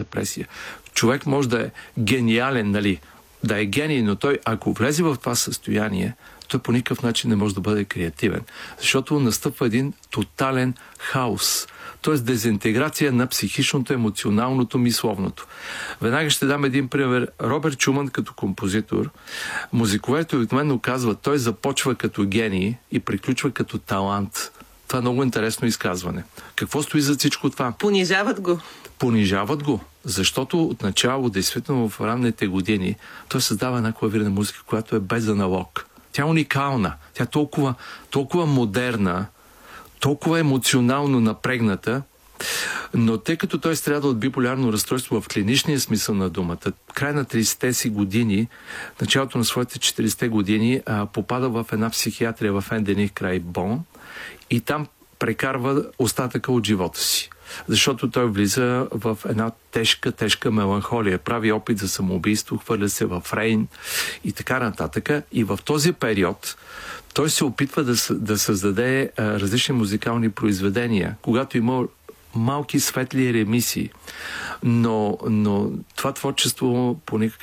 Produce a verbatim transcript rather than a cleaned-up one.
депресия. Човек може да е гениален, нали, да е гений, но той, ако влезе в това състояние, той по никакъв начин не може да бъде креативен. Защото настъпва един тотален хаос. Т.е. дезинтеграция на психичното, емоционалното, мисловното. Веднага ще дам един пример. Робърт Шуман като композитор, музиковете обикновено казват, той започва като гений и приключва като талант. Това е много интересно изказване. Какво стои за всичко това? Понижават го. Понижават го, защото отначало, действително в ранните години, той създава една клавирна музика, която е без аналог. Тя е уникална, тя е толкова, толкова модерна, толкова емоционално напрегната, но тъй като той страда от биполярно разстройство в клиничния смисъл на думата, край на тридесетте си години, началото на своите четиридесетте години, а, попада в една психиатрия в Ендених край Бон и там прекарва остатъка от живота си. Защото той влиза в една тежка, тежка меланхолия. Прави опит за самоубийство, хвърля се в Рейн и така нататък. И в този период той се опитва да, да създаде а, различни музикални произведения, когато има малки светли ремисии. Но, но това творчество по никакъв